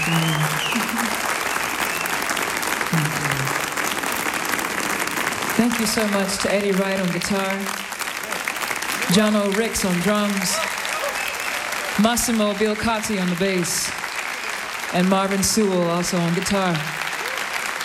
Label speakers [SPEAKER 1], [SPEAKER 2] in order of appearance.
[SPEAKER 1] Thank you so much to Eddie Wright on guitar, John O. Ricks on drums, Massimo Bilcotti on the bass, and Marvin Sewell also on guitar.